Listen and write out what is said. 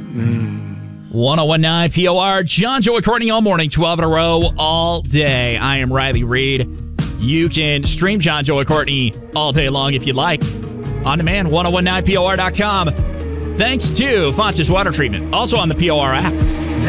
1019 POR, John, Joe, and Courtney all morning, 12 in a row, all day. I am Riley Reed. You can stream John, Joe, and Courtney all day long if you'd like. On demand, 1019POR.com. Thanks to Fontes Water Treatment, also on the POR app.